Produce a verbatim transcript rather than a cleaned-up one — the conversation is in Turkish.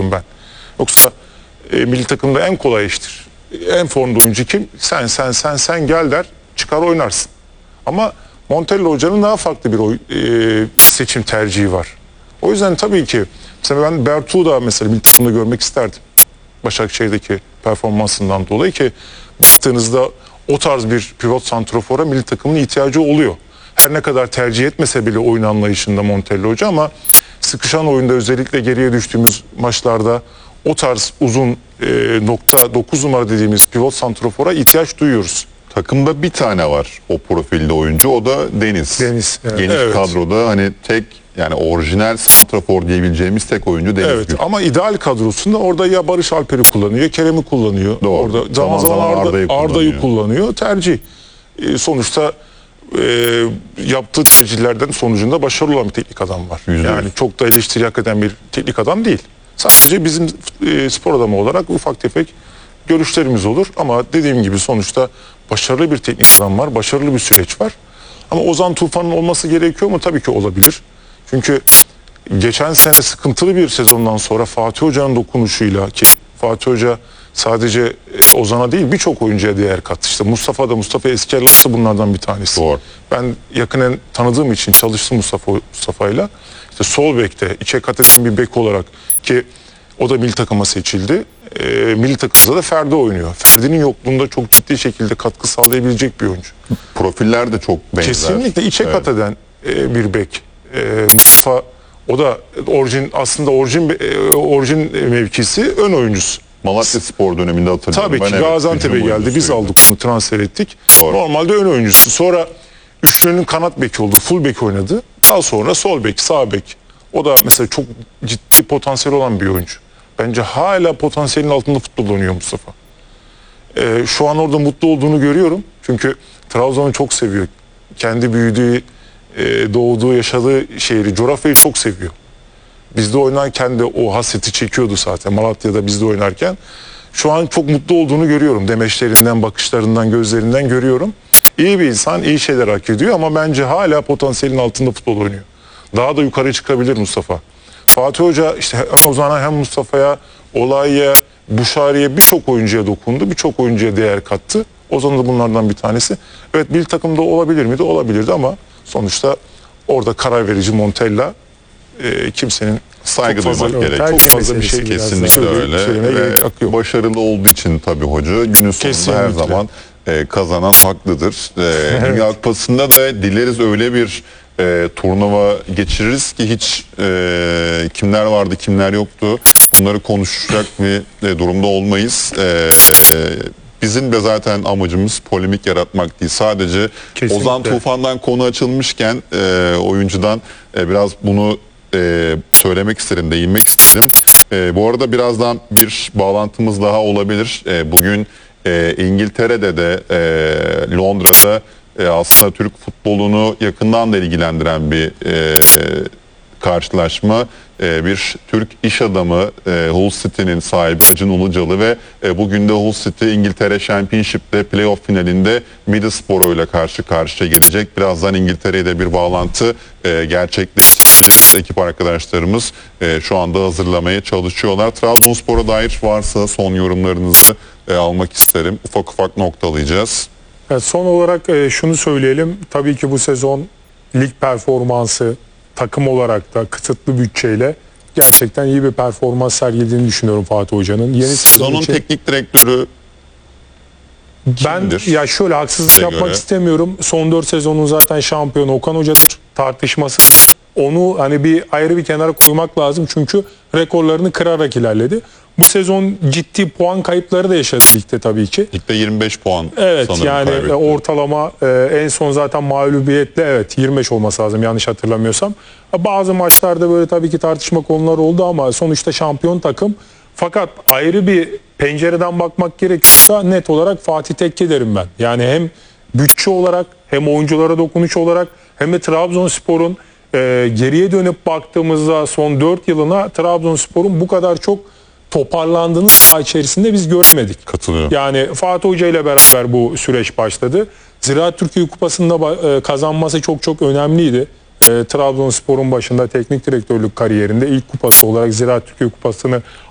diyorum ben. Yoksa e, milli takımda en kolay iştir. En formda oyuncu kim? Sen sen sen sen gel der, çıkar oynarsın. Ama Montella Hoca'nın daha farklı bir oy, e, seçim tercihi var. O yüzden tabii ki mesela ben Bertuğ'u da mesela milli takımda görmek isterdim. Başakşehir'deki performansından dolayı ki baktığınızda o tarz bir pivot santrofora milli takımın ihtiyacı oluyor. Her ne kadar tercih etmese bile oyun anlayışında Montella Hoca ama sıkışan oyunda özellikle geriye düştüğümüz maçlarda o tarz uzun e, nokta dokuz numara dediğimiz pivot santrofora ihtiyaç duyuyoruz. Takımda bir tane var o profilde oyuncu, o da Deniz. Deniz. Evet. Geniş Evet. kadroda hani tek, yani orijinal santrafor diyebileceğimiz tek oyuncu Deniz Evet Gül. ama ideal kadrosunda orada ya Barış Alper'i kullanıyor, ya Kerem'i kullanıyor. Doğru. Orada zaman zaman, zaman Arda, Arda'yı Arda'yı kullanıyor. kullanıyor. Tercih. E, sonuçta e, yaptığı tercihlerden sonucunda başarılı olan bir teknik adam var. Yüzde Yani yüz. çok da eleştiri hak eden bir teknik adam değil. Sadece bizim e, spor adamı olarak ufak tefek görüşlerimiz olur. Ama dediğim gibi sonuçta başarılı bir teknik adam var. Başarılı bir süreç var. Ama Ozan Tufan'ın olması gerekiyor mu? Tabii ki olabilir. Çünkü geçen sene sıkıntılı bir sezondan sonra Fatih Hoca'nın dokunuşuyla, ki Fatih Hoca sadece e, Ozan'a değil birçok oyuncuya değer kattı. İşte Mustafa da Mustafa Eskerlas da bunlardan bir tanesi. Doğru. Ben yakinen tanıdığım için çalıştım Mustafa Mustafa'yla. İşte sol bekte içe kat eden bir bek olarak, ki o da milli takıma seçildi. E, milli takımda da Ferdi oynuyor. Ferdi'nin yokluğunda çok ciddi şekilde katkı sağlayabilecek bir oyuncu. Profiller de çok benzer. Kesinlikle içe kat eden e, bir bek. E, Mustafa, o da orijin, aslında orijin e, orijin mevkisi ön oyuncusu. Malatya Spor döneminde hatırlıyorum. Tabii ki Ben, evet, Gaziantep'e hücum geldi. Biz oyuncusuydu. aldık onu, transfer ettik. Doğru. Normalde ön oyuncusu. Sonra üçlünün kanat beki oldu. Full bek oynadı. Daha sonra sol bek, sağ bek. O da mesela çok ciddi potansiyel olan bir oyuncu. Bence hala potansiyelin altında futbol oynuyor Mustafa. Ee, şu an orada mutlu olduğunu görüyorum. Çünkü Trabzon'u çok seviyor. Kendi büyüdüğü, e, doğduğu, yaşadığı şehri, coğrafyayı çok seviyor. Bizde oynarken de o hasreti çekiyordu zaten. Malatya'da bizde oynarken. Şu an çok mutlu olduğunu görüyorum. Demeçlerinden, bakışlarından, gözlerinden görüyorum. İyi bir insan, iyi şeyler hak ediyor ama bence hala potansiyelin altında futbol oynuyor. Daha da yukarı çıkabilir Mustafa. Fatih Hoca işte hem Ozan'a hem Mustafa'ya, Olay'a, Buşari'ye, birçok oyuncuya dokundu. Birçok oyuncuya değer kattı. Ozan da bunlardan bir tanesi. Evet, milli takımda olabilir miydi? Olabilirdi ama sonuçta orada karar verici Montella. E, kimsenin Saygı çok fazla, duymak gerek. çok Tercih fazla bir şey meselesi biraz Kesinlikle söyle- öyle. söylemeye Ve gerek yok. başarılı olduğu için tabii hoca günün sonunda Kesinlikle. her zaman e, kazanan haklıdır. E, Dünya Kupası'nda da dileriz öyle bir e, turnuva geçiririz ki hiç e, kimler vardı kimler yoktu bunları konuşacak bir e, durumda olmayız. E, e, Bizim de zaten amacımız polemik yaratmak değil. Sadece Kesinlikle. Ozan Tufan'dan konu açılmışken e, oyuncudan e, biraz bunu e, söylemek isterim, değinmek isterim. E, bu arada birazdan bir bağlantımız daha olabilir. E, bugün e, İngiltere'de de e, Londra'da e, aslında Türk futbolunu yakından da ilgilendiren bir e, karşılaşma. E, bir Türk iş adamı e, Hull City'nin sahibi Acun Ilıcalı ve e, bugün de Hull City İngiltere Championship'te playoff finalinde Middlesbrough ile karşı karşıya gelecek. Birazdan İngiltere'ye de bir bağlantı e, gerçekleştireceğiz. Ekip arkadaşlarımız e, şu anda hazırlamaya çalışıyorlar. Trabzonspor'a dair varsa son yorumlarınızı e, almak isterim. Ufak ufak noktalayacağız. Evet, son olarak e, şunu söyleyelim. Tabii ki bu sezon lig performansı takım olarak da kısıtlı bütçeyle gerçekten iyi bir performans sergilediğini düşünüyorum Fatih Hoca'nın. Yeni sezon Sezonun için teknik direktörü ben kimdir? ya şöyle haksızlık Size yapmak göre? istemiyorum. Son dört sezonun zaten şampiyonu Okan Hoca'dır. Tartışması, onu hani bir ayrı bir kenara koymak lazım. Çünkü rekorlarını kırarak ilerledi. Bu sezon ciddi puan kayıpları da yaşadı ligde tabii ki. ligde yirmi beş puan Evet, sanırım yani kaybetti. ortalama e, en son zaten mağlubiyetle evet yirmi beş olması lazım yanlış hatırlamıyorsam. Bazı maçlarda böyle tabii ki tartışma konuları oldu ama sonuçta şampiyon takım. Fakat ayrı bir pencereden bakmak gerekiyorsa net olarak Fatih Tekke derim ben. Yani hem bütçe olarak hem oyunculara dokunuş olarak hem de Trabzonspor'un e, geriye dönüp baktığımızda son dört yılına Trabzonspor'un bu kadar çok toparlandığını saha içerisinde biz göremedik. Katılıyorum. Yani Fatih Hoca ile beraber bu süreç başladı. Ziraat Türkiye Kupası'nda e, kazanması çok çok önemliydi. E, Trabzonspor'un başında teknik direktörlük kariyerinde ilk kupası olarak Ziraat Türkiye Kupası'nı